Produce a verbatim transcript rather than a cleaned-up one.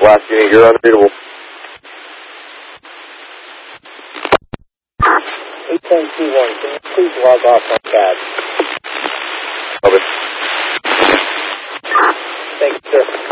Last unit, you're unreadable. eight point two one, can you please log off on C A D? Over. Thanks, sir.